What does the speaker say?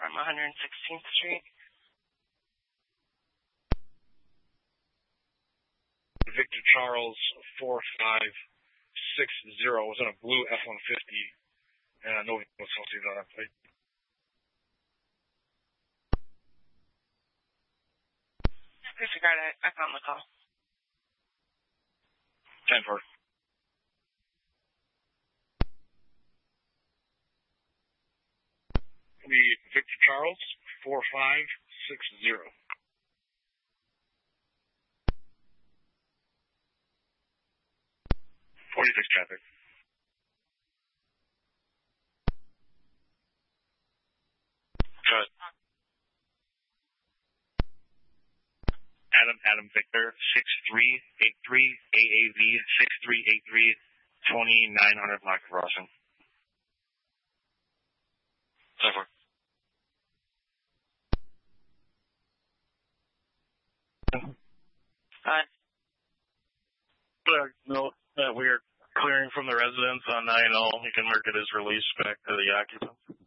from 116th Street. Victor Charles 4560 was in a blue F-150, and no one was associated on that plate. Disregard it. I found the call. 10-4. Victor Charles 4560. 46 traffic. Good. Adam Victor 6383 AAV 6383 2900 block crossing. 10-4. Hi. Note that we are clearing from the residence on 9-0. You can mark it as release back to the occupants.